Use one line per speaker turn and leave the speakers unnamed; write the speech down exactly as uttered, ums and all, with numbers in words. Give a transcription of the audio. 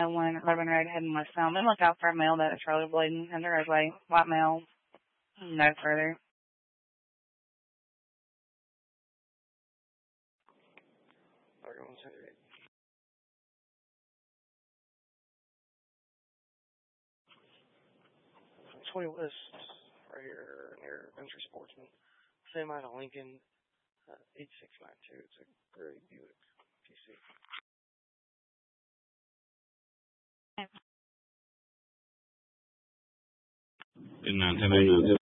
one at Bourbon Road heading westbound. Then look out for a male that is rollerblading under roadway. White male. No further.
twenty West, right here near Venture Sportsman. Semi to Lincoln, uh, eight six nine two. It's a gray Buick P C.
In nine ten eight.